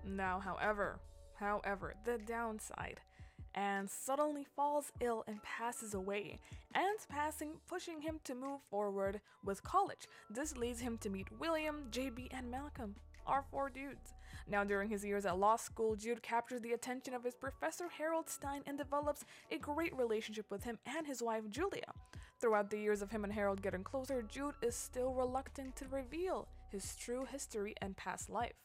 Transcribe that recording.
Now, however, the downside. Anne suddenly falls ill and passes away. Anne's passing pushing him to move forward with college. This leads him to meet William, JB, and Malcolm, our four dudes. Now, during his years at law school, Jude captures the attention of his professor Harold Stein and develops a great relationship with him and his wife Julia. Throughout the years of him and Harold getting closer, Jude is still reluctant to reveal his true history and past life.